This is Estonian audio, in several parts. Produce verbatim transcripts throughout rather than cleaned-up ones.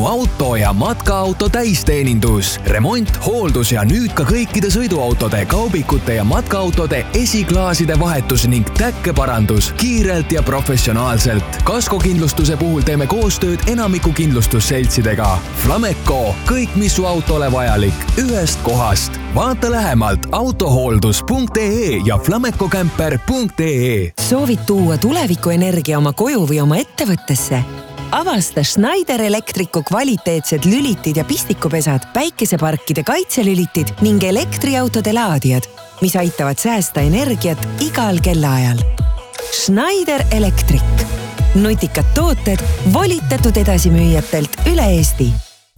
sinu auto ja matkaauto täisteenindus, remont, hooldus ja nüüd ka kõikide sõiduautode, kaubikute ja matkaautode esiklaaside vahetus ning täkkeparandus kiirelt ja professionaalselt. Kaskokindlustuse puhul teeme koostööd enamiku kindlustusseltsidega. Flameco, kõik mis su autole vajalik, ühest kohast. Vaata lähemalt autohooldus punkt ee ja flamecocamper punkt ee. Soovid tuua tulevikuenergia oma koju või oma ettevõttesse? Avasta Schneider Electricu kvaliteetsed lülitid ja pistikupesad, päikeseparkide kaitselülitid ning elektriautode laadijad, mis aitavad säästa energiat igal kellaajal. Schneider Electric. Nutikad tooted volitatud edasimüüjatelt üle Eesti.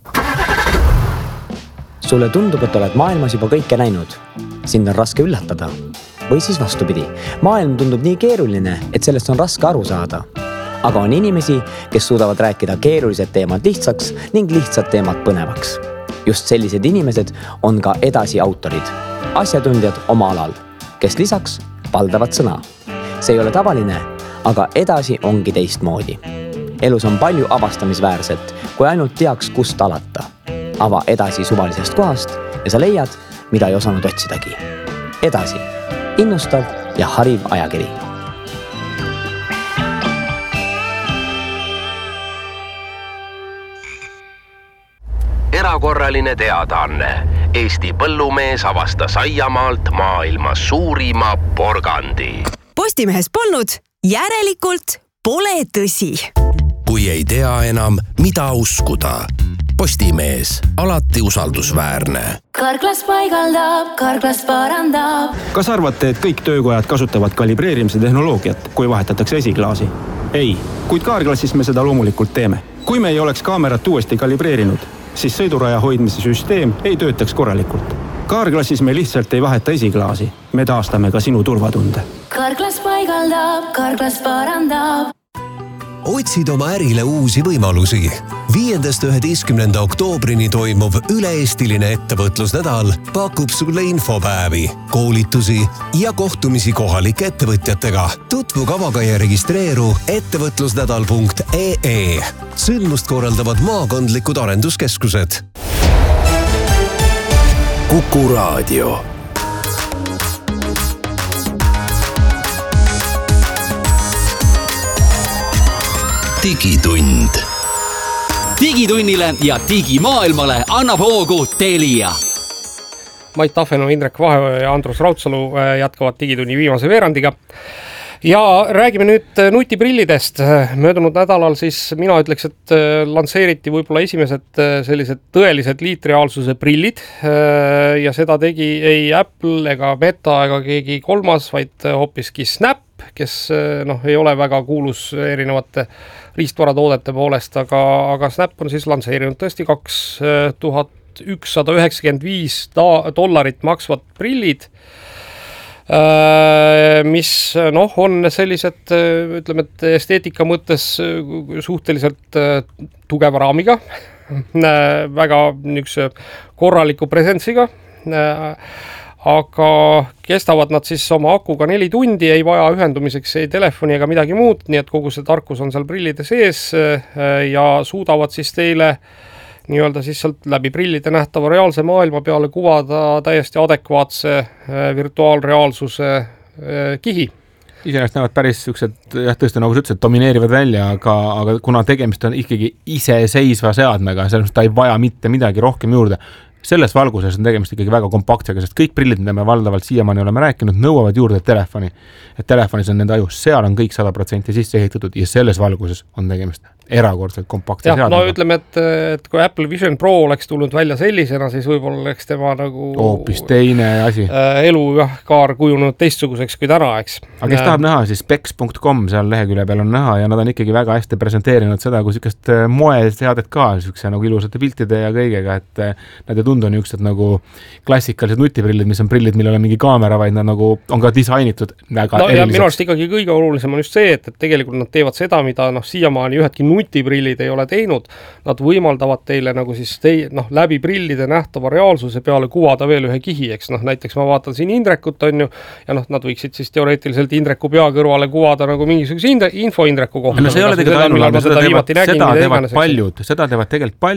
Sulle tundub, et oled maailmas juba kõike näinud. Sind on raske üllatada. Või siis vastupidi. Maailm tundub nii keeruline, et sellest on raske aru saada. Aga on inimesi, kes suudavad rääkida keerulised teemad lihtsaks ning lihtsad teemad põnevaks. Just sellised inimesed on ka edasi autorid, asjatundjad oma alal, kes lisaks valdavad sõna. See ei ole tavaline, aga edasi ongi teistmoodi. Elus on palju avastamisväärset, kui ainult teaks, kust alata. Ava edasi suvalisest kohast ja sa leiad, mida ei osanud otsidagi. Edasi. Innustav ja hariv ajakiri. Erakorraline teadaanne. Eesti põllumees avastas Aiamaalt maailma suurima porgandi. Postimehes polnud, järelikult pole tõsi. Kui ei tea enam, mida uskuda. Postimees, alati usaldusväärne. Karklas paigaldab, Karklas parandab. Kas arvate, et kõik töökojad kasutavad kalibreerimise tehnoloogiat, kui vahetatakse esiklaasi? Ei, kuid Karklassis me seda loomulikult teeme. Kui me ei oleks kaamerat uuesti kalibreerinud, siis sõiduraja hoidmise süsteem ei töötaks korralikult. Karklassis me lihtsalt ei vaheta esiklaasi. Me taastame ka sinu turvatunde. Karklas paigaldab, Karklas parandab. Otsid oma ärile uusi võimalusi. viiendast üheteistkümnenda oktoobrini toimuv üle-eestiline ettevõtlusnädal pakub sulle infopäevi, koolitusi ja kohtumisi kohalike ettevõtjatega. Tutvu kavaga ja registreeru ettevõtlusnädal punkt ee. Sündmust korraldavad maakondlikud arenduskeskused. Kuku Raadio. Digitund. Digitunnile ja digimaailmale annab hoogu Telia. Mait Tahvenu, Indrek Vahe ja Andrus Raudsalu jätkavad Digitunni viimase veerandiga. Ja räägime nüüd nutiprillidest. Möödunud nädalal siis mina ütleks, et lansseeriti võib-olla esimesed sellised tõelised liitreaalsuse prillid ja seda tegi ei Apple ega Meta ega keegi kolmas, vaid hoopiski Snap, kes noh, ei ole väga kuulus erinevate riistvaratoodete poolest, aga, aga Snap on siis lansseerinud tõesti kaks tuhat ükssada üheksakümmend viis dollarit maksvad prillid, mis noh, on sellised, ütleme, et esteetika mõttes suhteliselt tugeva raamiga, väga niisuguse korraliku presentsiga, aga kestavad nad siis oma akuga neli tundi, ei vaja ühendumiseks ei telefoni ega midagi muud, nii et kogu see tarkus on seal prillide sees ja suudavad siis teile nii-öelda siis sealt läbi prillide nähtava reaalse maailma peale kuvada täiesti adekvaatse virtuaalreaalsuse kihi. Iseenesest näevad päris siuksed, jah, tõesti nagu sa ütlesid, domineerivad välja, aga, aga kuna tegemist on ikkagi iseseisva seadmega, selles ta ei vaja mitte midagi rohkem juurde. Selles valguses on tegemist ikkagi väga kompaktsega, sest kõik prillid, mida me valdavalt siiamaani oleme rääkinud, nõuavad juurde telefoni. Et telefonis on nende ajus, seal on kõik sada protsenti sisse ehitatud ja selles valguses on tegemist erakordselt kompaktse seadmega. No ütleme, et, et kui Apple Vision Pro oleks tulnud välja sellisena, siis võib-olla oleks tema nagu hoopis teine asi. Elu jah, kaar kujunud teistsuguseks kui täna, eks. Aga kes tahab näha, siis specs punkt com seal lehekülje peal on näha ja nad on ikkagi väga hästi presenteerinud seda, kui sükest moeseadet ka, sükse nagu ilusate piltide ja kõigega, et nad ei tundu niisugused nagu klassikalised nutiprillid, mis on prillid, millel on mingi kaamera, vaid nad nagu on ka disainitud väga no, eriliseks. Minu arust ikkagi kõige olulisem on just see, et, et tegelikult nad teevad seda, mida noh, siiamaani ühetki nutiprillid ei ole teinud. Nad võimaldavad teile nagu siis tei, noh, läbi prillide nähtava reaalsuse peale kuvada veel ühe kihi, eks noh, näiteks ma vaatan siin Indrekut on ju, ja noh, nad võiksid siis teoreetiliselt Indreku pea kõrvale kuvada nagu mingisuguse info Indreku kohta. No see ei ole tegelikult ainult, seda, seda teevad paljud, seda teevad tegelikult paljud.